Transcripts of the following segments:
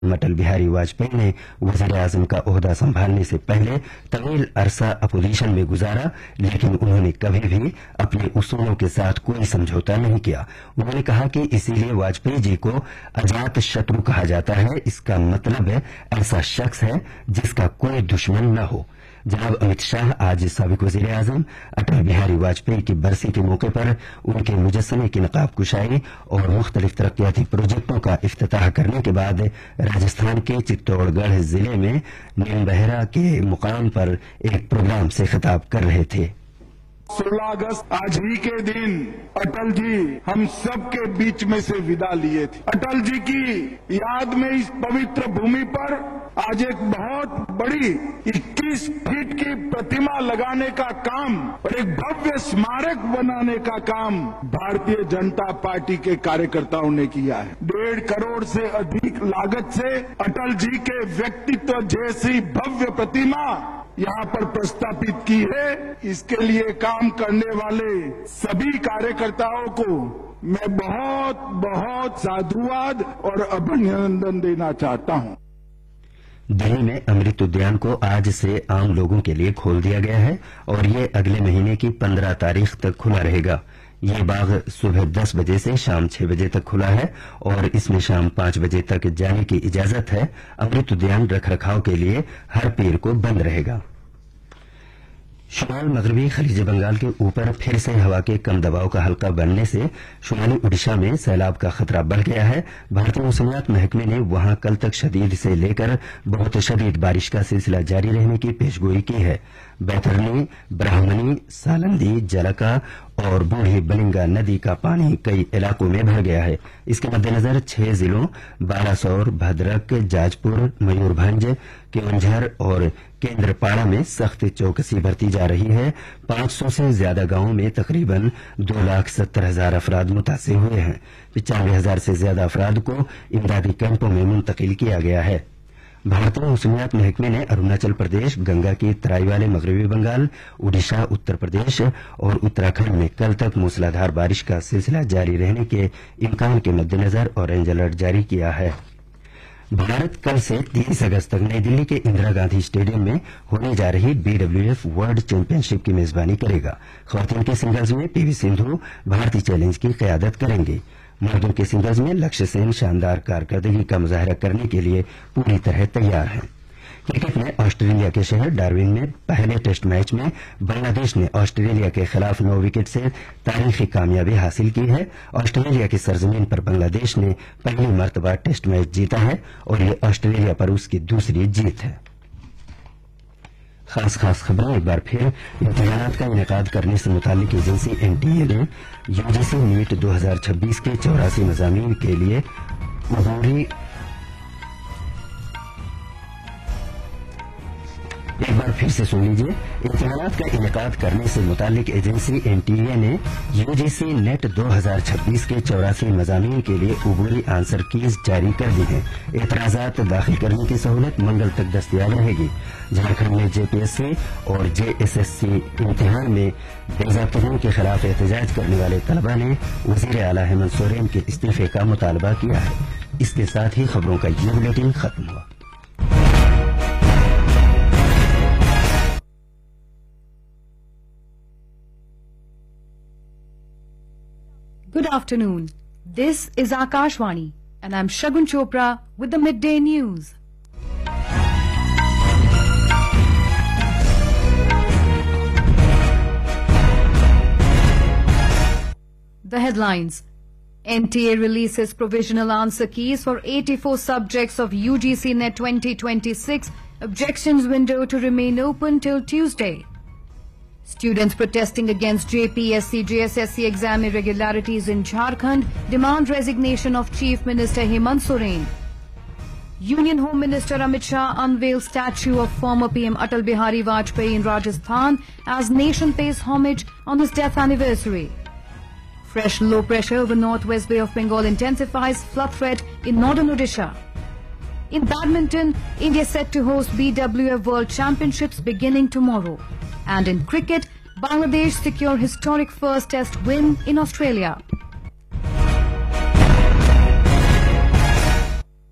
अटल बिहारी वाजपेयी ने वजीर आजम का ओहदा संभालने से पहले तवील अरसा अपोजिशन में गुजारा, लेकिन उन्होंने कभी भी अपने उसूलों के साथ कोई समझौता नहीं किया। उन्होंने कहा कि इसीलिए वाजपेयी जी को अजात शत्रु कहा जाता है। इसका मतलब ऐसा शख्स है जिसका कोई दुश्मन न हो। जनाब अमित शाह आज साबिक वजीर आजम अटल बिहारी वाजपेयी की बरसी के मौके पर उनके मुजस्समे की नकाब कुशाई और मुख्तलिफ तरक्याती प्रोजेक्टों का इफ्तिताह करने के बाद राजस्थान के चित्तौड़गढ़ जिले में नीमबहरा के मुकाम पर एक प्रोग्राम से खिताब कर रहे थे। 16 अगस्त आज ही के दिन अटल जी हम सब के बीच में से विदा लिए थे। अटल जी की याद में इस पवित्र भूमि पर आज एक बहुत बड़ी 21 फीट की प्रतिमा लगाने का काम और एक भव्य स्मारक बनाने का काम भारतीय जनता पार्टी के कार्यकर्ताओं ने किया है। 1.5 करोड़ से अधिक लागत से अटल जी के व्यक्तित्व जैसी भव्य प्रतिमा यहाँ पर प्रस्तापित की है। इसके लिए काम करने वाले सभी कार्यकर्ताओं को मैं बहुत बहुत साधुवाद और अभिनंदन देना चाहता हूँ। दिल्ली में अमृत उद्यान को आज से आम लोगों के लिए खोल दिया गया है और ये अगले महीने की 15 तारीख तक खुला रहेगा। ये बाग सुबह 10 बजे से शाम 6 बजे तक खुला है और इसमें शाम 5 बजे तक जाने की इजाजत है। अमृत उद्यान रखरखाव के लिए हर पीर को बंद रहेगा। शुमाल मगरबी खलीज बंगाल के ऊपर फिर से हवा के कम दबाव का हल्का बनने से शुमाली उड़ीसा में सैलाब का खतरा बढ़ गया है। भारतीय मौसमियात महकमे ने वहां कल तक शदीद से लेकर बहुत शदीद बारिश का सिलसिला जारी रहने की पेशगोई की है। बैतरनी, ब्राह्मणी, सालंदी, जलका और बूढ़ी बलिंगा नदी का पानी कई इलाकों में भर गया है। इसके मद्देनजर 6 जिलों बालासोर, भद्रक, जाजपुर, मयूरभंज, केवंझर और केंद्रपाड़ा में सख्त चौकसी बरती जा रही है। 500 से ज्यादा गांवों में तकरीबन 2,70,000 अफराद मुतासिर हुए हैं। 95,000 से ज्यादा अफराद को इमदादी कैंपों में मुंतकिल किया गया है। भारतीय मौसमियात महकमे ने अरुणाचल प्रदेश, गंगा की तराई वाले मगरबी बंगाल, उड़ीसा, उत्तर प्रदेश और उत्तराखंड में कल तक मूसलाधार बारिश का सिलसिला जारी रहने के इम्कान के मद्देनजर ऑरेंज अलर्ट जारी किया है। भारत कल से 30 अगस्त तक नई दिल्ली के इंदिरा गांधी स्टेडियम में होने जा रही BWF वर्ल्ड चैंपियनशिप की मेजबानी करेगा। खवातीन के सिंगल्स में पीवी सिंधु भारतीय चैलेंज की क़यादत करेंगे। मर्दों के सिंगल्स में लक्ष्य सेन शानदार कारकर्दगी का मुजाहरा करने के लिए पूरी तरह तैयार हैं। क्रिकेट में ऑस्ट्रेलिया के शहर डार्विन में पहले टेस्ट मैच में बांग्लादेश ने ऑस्ट्रेलिया के खिलाफ 9 विकेट से तारीखी कामयाबी हासिल की है। ऑस्ट्रेलिया की सरजमीन पर बांग्लादेश ने पहली मर्तबा टेस्ट मैच जीता है और ये ऑस्ट्रेलिया पर उसकी दूसरी जीत है। खास खबरें एक बार फिर। इम्तिहानात का इनेकाद करने से मुतालिक एजेंसी NTA ने UGC नीट 2026 के 84 मज़ामीन के लिए अबूरी एक बार फिर से सुन लीजिए। इम्तिहानात का इनेकाद करने से मुतालिक एजेंसी NTA ने UGC नेट 2026 के 84 मज़ामीन के लिए उबूरी आंसर कीज जारी कर दी है। एतराज़ात दाखिल करने की सहूलत मंगल तक दस्तयाब रहेगी। झारखंड में JPSC और JSSC इम्तिहान में बेज़ाब्तगी के खिलाफ एहतजाज करने वाले तलबा ने वज़ीर आला हेमंत सोरेन के इस्तीफे का मुतालबा किया है। इसके साथ ही खबरों का ये बुलेटिन खत्म हुआ। Good afternoon. This is Akashvani and I'm Shagun Chopra with the midday news. The headlines. NTA releases provisional answer keys for 84 subjects of UGC NET 2026. Objections window to remain open till Tuesday. Students protesting against JPSC, JSSC exam irregularities in Jharkhand demand resignation of Chief Minister Hemant Soren. Union Home Minister Amit Shah unveils statue of former PM Atal Bihari Vajpayee in Rajasthan as nation pays homage on his death anniversary. Fresh low pressure over northwest Bay of Bengal intensifies flood threat in northern Odisha. In badminton, India set to host BWF World Championships beginning tomorrow. And in cricket, Bangladesh secure historic first test win in Australia.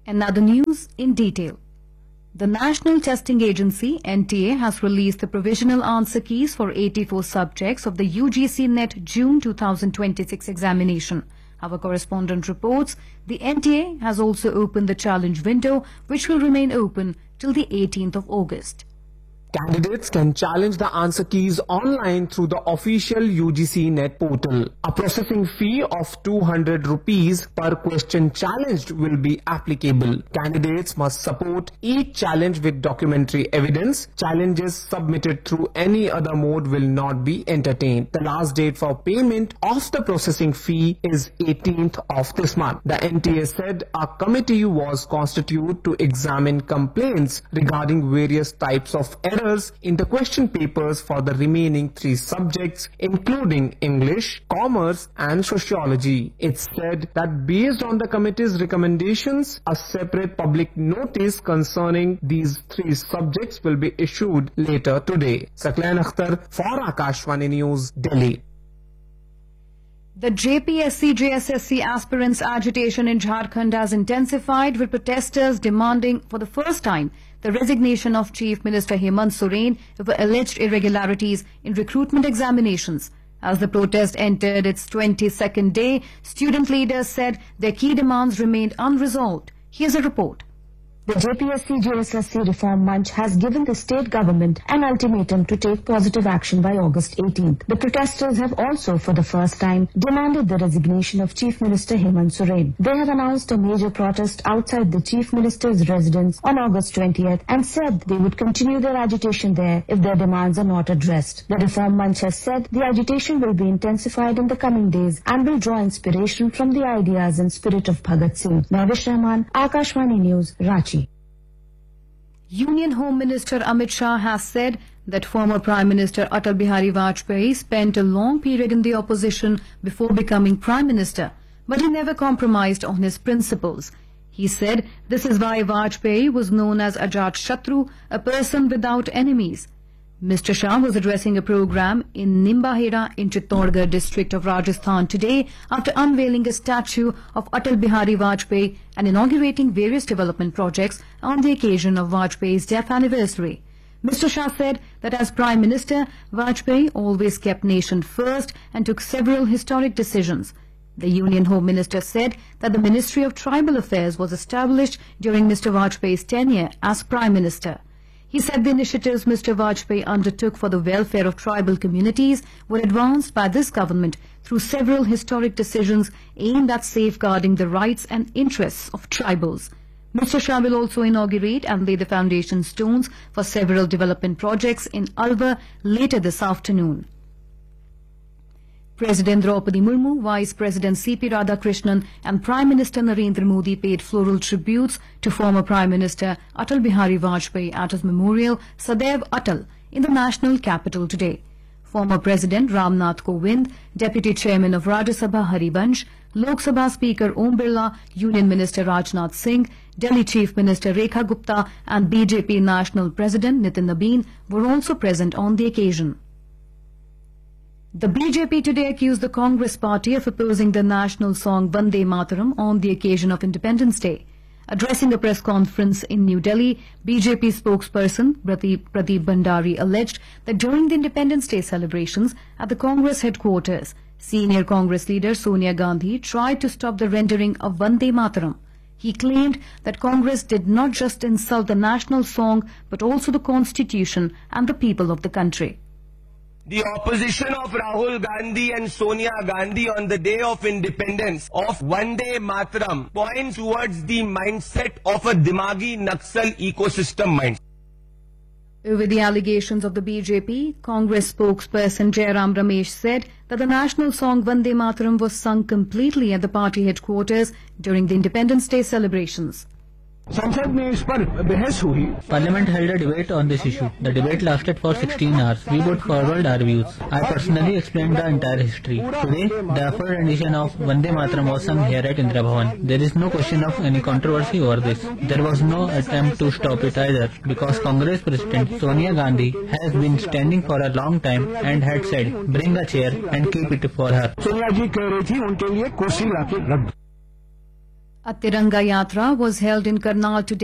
And now the news in detail. The National Testing Agency, NTA, has released the provisional answer keys for 84 subjects of the UGC NET June 2026 examination. Our correspondent reports the NTA has also opened the challenge window, which will remain open till the 18th of August. Candidates can challenge the answer keys online through the official UGC NET portal. A processing fee of 200 rupees per question challenged will be applicable. Candidates must support each challenge with documentary evidence. Challenges submitted through any other mode will not be entertained. The last date for payment of the processing fee is 18th of this month. The NTA said a committee was constituted to examine complaints regarding various types of errors in the question papers for the remaining 3 subjects, including English, Commerce and Sociology. It said that based on the committee's recommendations, a separate public notice concerning these 3 subjects will be issued later today. Saqlain Akhtar for Akashvani News, Delhi. The JPSC-JSSC aspirants' agitation in Jharkhand has intensified, with protesters demanding for the first time the resignation of Chief Minister Hemant Soren over alleged irregularities in recruitment examinations. As the protest entered its 22nd day, student leaders said their key demands remained unresolved. Here's a report. The JPSC-JSSC Reform Munch has given the state government an ultimatum to take positive action by August 18th. The protesters have also, for the first time, demanded the resignation of Chief Minister Hemant Soren. They have announced a major protest outside the Chief Minister's residence on August 20th and said they would continue their agitation there if their demands are not addressed. The Reform Munch has said the agitation will be intensified in the coming days and will draw inspiration from the ideas and spirit of Bhagat Singh. Navish Rahman, Akashvani News, Ranchi. Union Home Minister Amit Shah has said that former Prime Minister Atal Bihari Vajpayee spent a long period in the opposition before becoming Prime Minister, but he never compromised on his principles. He said this is why Vajpayee was known as Ajat Shatru, a person without enemies. Mr. Shah was addressing a program in Nimbahera in Chittorgarh district of Rajasthan today after unveiling a statue of Atal Bihari Vajpayee and inaugurating various development projects on the occasion of Vajpayee's death anniversary. Mr. Shah said that as Prime Minister, Vajpayee always kept nation first and took several historic decisions. The Union Home Minister said that the Ministry of Tribal Affairs was established during Mr. Vajpayee's tenure as Prime Minister. He said the initiatives Mr. Vajpayee undertook for the welfare of tribal communities were advanced by this government through several historic decisions aimed at safeguarding the rights and interests of tribals. Mr. Shah will also inaugurate and lay the foundation stones for several development projects in Alwar later this afternoon. President Draupadi Murmu, Vice President C.P. Radhakrishnan and Prime Minister Narendra Modi paid floral tributes to former Prime Minister Atal Bihari Vajpayee at his memorial Sadaiv Atal in the national capital today. Former President Ramnath Kovind, Deputy Chairman of Rajya Sabha Harivansh, Lok Sabha Speaker Om Birla, Union Minister Rajnath Singh, Delhi Chief Minister Rekha Gupta and BJP National President Nitin Nabeen were also present on the occasion. The BJP today accused the Congress party of opposing the national song Vande Mataram on the occasion of Independence Day. Addressing a press conference in New Delhi, BJP spokesperson Pradeep Bhandari alleged that during the Independence Day celebrations at the Congress headquarters, senior Congress leader Sonia Gandhi tried to stop the rendering of Vande Mataram. He claimed that Congress did not just insult the national song but also the Constitution and the people of the country. The opposition of Rahul Gandhi and Sonia Gandhi on the day of independence of Vande Mataram points towards the mindset of a Dimagi Naxal ecosystem mindset. Over the allegations of the BJP, Congress spokesperson Jairam Ramesh said that the national song Vande Mataram was sung completely at the party headquarters during the Independence Day celebrations. Parliament held a debate on this issue. The debate lasted for 16 hours. We put forward our views. I personally explained the entire history. Today, the third edition of Vande Mataram was sung here at Indira Bhavan. There is no question of any controversy over this. There was no attempt to stop it either, because Congress President Sonia Gandhi has been standing for a long time and had said, bring a chair and keep it for her. A Tiranga Yatra was held in Karnal today.